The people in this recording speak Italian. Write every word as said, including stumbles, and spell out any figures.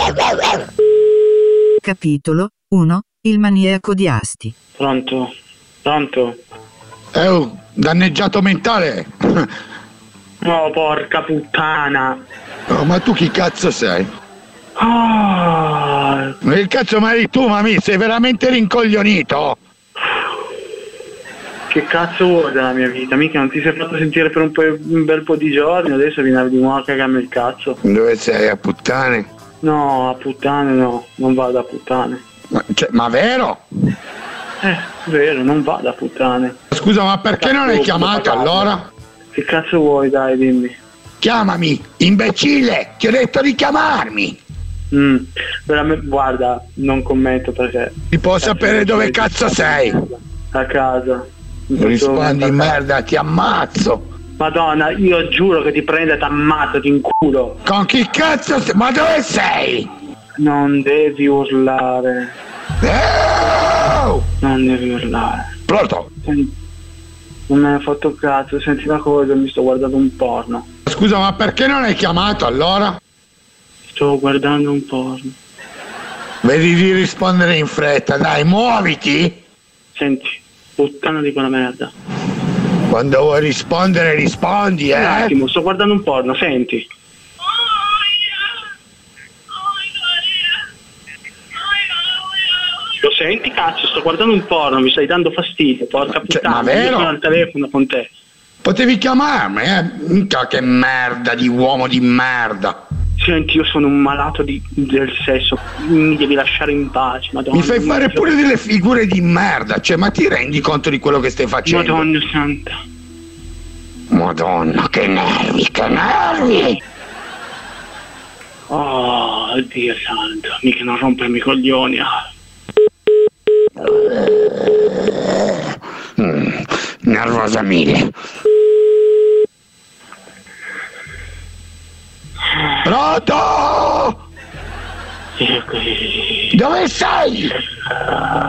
Capitolo uno. Il maniaco di Asti. Pronto? Pronto? Eh, oh, danneggiato mentale. Oh, porca puttana. Oh, ma tu chi cazzo sei? Oh. Il cazzo ma eri tu, mami, sei veramente rincoglionito? Che cazzo vuoi dalla mia vita? Mica non ti sei fatto sentire per un, po', un bel po' di giorni, adesso vieni di nuovo a cagarmi il cazzo. Dove sei, a puttane? No, a puttane no, non vado a puttane. Ma, cioè, ma vero? Eh, vero, non vado a puttane. Scusa, ma perché Cazzo, non hai chiamato allora? Che cazzo vuoi, dai, dimmi. Chiamami, imbecille! Ti ho detto di chiamarmi! Mm, veramente, guarda, non commento perché... Ti può sapere dove cazzo sei? A casa. Rispondi merda, ti ammazzo! Madonna, io giuro che ti prendo e ti ammazzo, ti inculo. Con chi cazzo sei? Ma dove sei? Non devi urlare. Oh! Non devi urlare. Pronto? Senti, non me ne ha fatto cazzo, senti una cosa, mi sto guardando un porno. Scusa, ma perché non hai chiamato allora? Sto guardando un porno. Vedi di rispondere in fretta, dai, muoviti! Senti, puttana di quella merda. Quando vuoi rispondere, rispondi, eh? Un attimo, sto guardando un porno, senti. Lo senti, cazzo? Sto guardando un porno, mi stai dando fastidio, porca puttana. Cioè, ma vero? Io sono al telefono con te. Potevi chiamarmi, eh? Minchia, che merda di uomo di merda. Senti, io sono un malato di, del sesso, mi devi lasciare in pace, madonna. Mi fai fare pure delle figure di merda, cioè, ma ti rendi conto di quello che stai facendo? Madonna santa. Madonna, che nervi, che nervi! Oh, Dio santo, mica non rompermi i coglioni. Ah. Mm, nervosa mille. Pronto? Sì, Dove sei?